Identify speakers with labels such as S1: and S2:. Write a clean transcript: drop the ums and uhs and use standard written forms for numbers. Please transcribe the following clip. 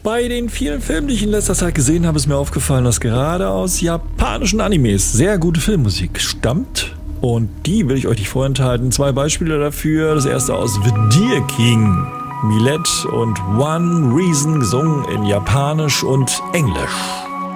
S1: Bei den vielen Filmen, die ich in letzter Zeit gesehen habe, ist mir aufgefallen, dass gerade aus japanischen Animes sehr gute Filmmusik stammt. Und die will ich euch nicht vorenthalten. 2 Beispiele dafür. Das erste aus The Deer King. Millet und One Reason gesungen in Japanisch und Englisch.